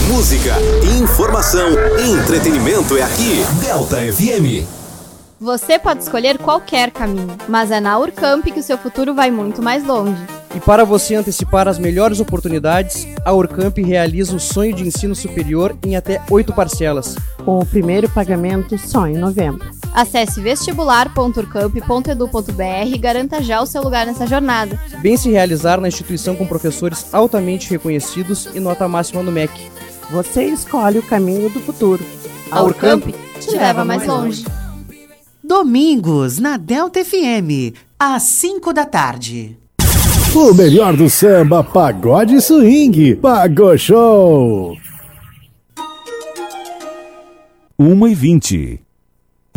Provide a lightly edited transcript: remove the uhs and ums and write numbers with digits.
Música, informação, entretenimento é aqui. Delta FM. Você pode escolher qualquer caminho, mas é na Urcamp que o seu futuro vai muito mais longe. E para você antecipar as melhores oportunidades, a Urcamp realiza o sonho de ensino superior em até 8 parcelas. Com o primeiro pagamento só em novembro. Acesse vestibular.urcamp.edu.br e garanta já o seu lugar nessa jornada. Bem se realizar na instituição com professores altamente reconhecidos e nota máxima no MEC. Você escolhe o caminho do futuro. A Urcamp te leva mais longe. Domingos, na Delta FM, às 5 da tarde. O melhor do samba, pagode e swing. Pagou Show. 1h20.